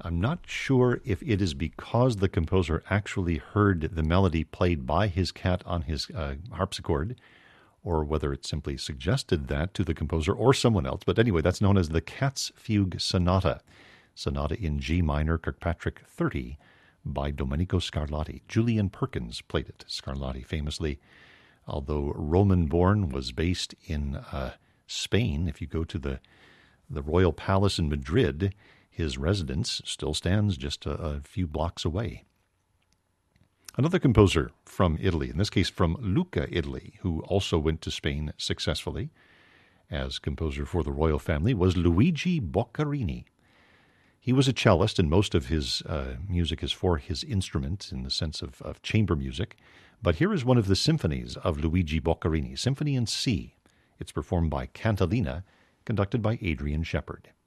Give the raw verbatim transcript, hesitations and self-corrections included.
I'm not sure if it is because the composer actually heard the melody played by his cat on his uh, harpsichord, or whether it simply suggested that to the composer or someone else. But anyway, that's known as the Cat's Fugue Sonata, Sonata in G minor, Kirkpatrick thirty, by Domenico Scarlatti. Julian Perkins played it. Scarlatti famously, although Roman-born, was based in uh, Spain. If you go to the, the Royal Palace in Madrid, his residence still stands just a, a few blocks away. Another composer from Italy, in this case from Lucca, Italy, who also went to Spain successfully as composer for the royal family, was Luigi Boccherini. He was a cellist, and most of his uh, music is for his instrument in the sense of, of chamber music. But here is one of the symphonies of Luigi Boccherini, Symphony in C. It's performed by Cantalina, conducted by Adrian Shepard.